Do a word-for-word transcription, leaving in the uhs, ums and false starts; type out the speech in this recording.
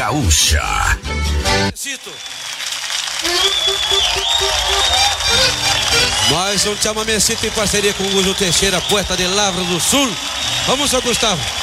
Gaúcha. Cito. Mais um chamamecito em parceria com o Gujo Teixeira, poeta de Lavras do Sul. Vamos, seu Gustavo.